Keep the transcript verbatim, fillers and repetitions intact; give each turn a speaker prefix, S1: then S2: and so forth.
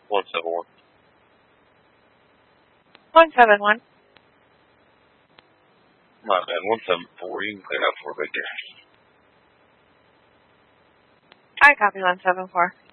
S1: one seven one.
S2: one seven one.
S1: My bad, one seven four. You can clear out for Victor.
S2: I copy one seven four.